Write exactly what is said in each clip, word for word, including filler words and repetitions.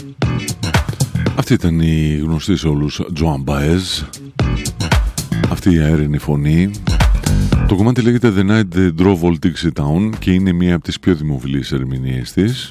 Αυτή ήταν η γνωστή σε όλους Joan Baez, αυτή η αέρινη φωνή. Το κομμάτι λέγεται The Night They Drove Old Dixie Town και είναι μία από τις πιο δημοφιλείς ερμηνείες της.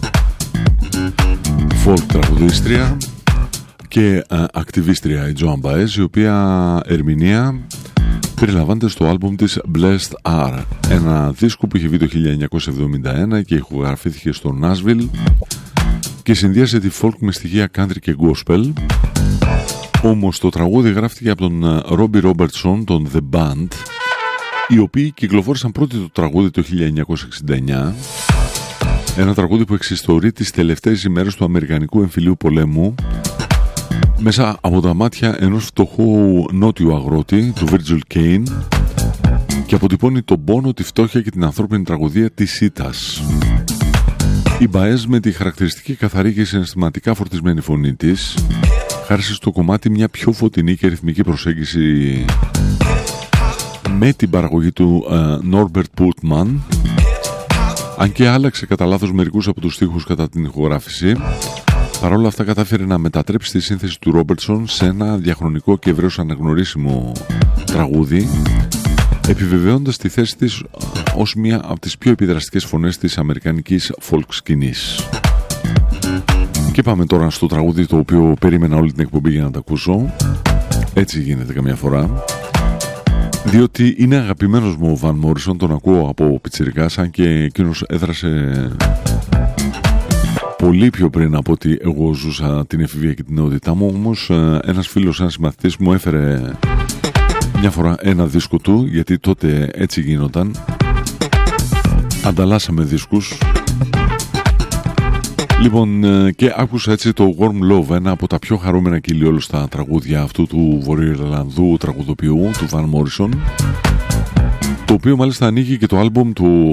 Folk τραγουδίστρια και α, ακτιβίστρια η Joan Baez, η οποία ερμηνεία περιλαμβάνεται στο άλμπουμ της Blessed Are, ένα δίσκο που είχε βγει το χίλια εννιακόσια εβδομήντα ένα και ηχογραφήθηκε στο Nashville και συνδύασε τη folk με στοιχεία country και gospel. Όμως το τραγούδι γράφτηκε από τον Robbie Robertson, τον The Band, οι οποίοι κυκλοφόρησαν πρώτοι το τραγούδι το χίλια εννιακόσια εξήντα εννιά, ένα τραγούδι που εξιστορεί τις τελευταίες ημέρες του Αμερικανικού εμφυλίου πολέμου μέσα από τα μάτια ενός φτωχού νότιου αγρότη, του Virgil Kane, και αποτυπώνει τον πόνο, τη φτώχεια και την ανθρώπινη τραγωδία της ήττας. Η Baez, με τη χαρακτηριστική καθαρή και συναισθηματικά φορτισμένη φωνή της, χάρισε στο κομμάτι μια πιο φωτεινή και ρυθμική προσέγγιση με την παραγωγή του uh, Norbert Pultman, αν και άλλαξε κατά λάθος μερικούς από τους στίχους κατά την ηχογράφηση. Παρ' όλα αυτά κατάφερε να μετατρέψει τη σύνθεση του Ρόμπερτσον σε ένα διαχρονικό και ευρέως αναγνωρίσιμο τραγούδι, επιβεβαιώντας τη θέση της ως μία από τις πιο επιδραστικές φωνές της αμερικανικής folk σκηνής. Και πάμε τώρα στο τραγούδι το οποίο περίμενα όλη την εκπομπή για να το ακούσω. Έτσι γίνεται καμιά φορά, διότι είναι αγαπημένος μου ο Βαν Μόρισον, τον ακούω από πιτσιρικάς, αν και εκείνος έδρασε πολύ πιο πριν από ότι εγώ ζούσα την εφηβεία και την νεότητά μου. Όμως ένας φίλος, ένας συμμαθητής μου έφερε μια φορά ένα δίσκο του, γιατί τότε έτσι γίνονταν, ανταλλάσσαμε δίσκους. Λοιπόν, και άκουσα έτσι το Warm Love, ένα από τα πιο χαρούμενα κυλιόλουστα τραγούδια αυτού του Βορειοϊρλανδού τραγουδοποιού, του Van Morrison, το οποίο μάλιστα ανοίγει και το άλμπουμ του